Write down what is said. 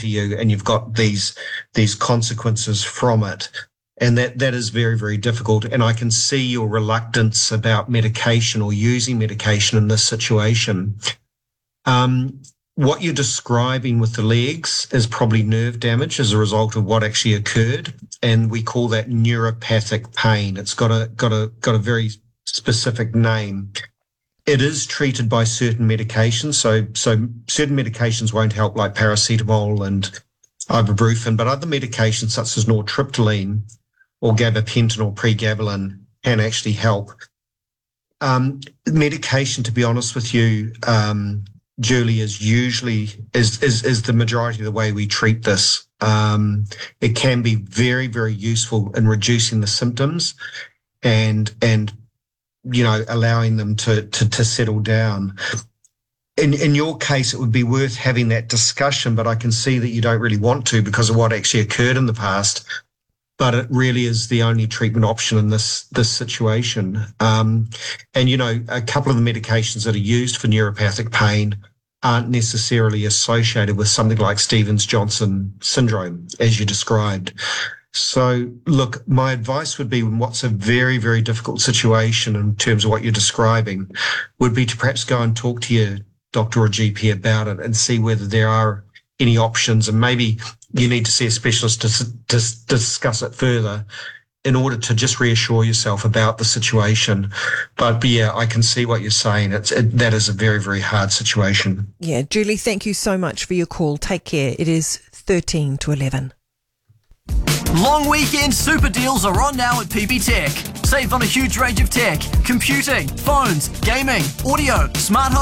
to you, and you've got these consequences from it. And that is very, very difficult. And I can see your reluctance about medication or using medication in this situation. What you're describing with the legs is probably nerve damage as a result of what actually occurred, and we call that neuropathic pain. It's got a very specific name. It is treated by certain medications, so certain medications won't help, like paracetamol and ibuprofen, but other medications such as nortriptyline or gabapentin or pregabalin can actually help. Medication, to be honest with you, Julie, is usually is the majority of the way we treat this. It can be very, very useful in reducing the symptoms and allowing them to settle down. In your case, it would be worth having that discussion, but I can see that you don't really want to because of what actually occurred in the past. But it really is the only treatment option in this situation. And, a couple of the medications that are used for neuropathic pain aren't necessarily associated with something like Stevens-Johnson syndrome, as you described. So, look, my advice would be, in what's a very, very difficult situation in terms of what you're describing, would be to perhaps go and talk to your doctor or GP about it and see whether there are any options, and maybe you need to see a specialist to discuss it further in order to just reassure yourself about the situation. But yeah, I can see what you're saying. That is a very, very hard situation. Yeah, Julie, thank you so much for your call. Take care. It is 13 to 11. Long weekend super deals are on now at PB Tech. Save on a huge range of tech, computing, phones, gaming, audio, smart home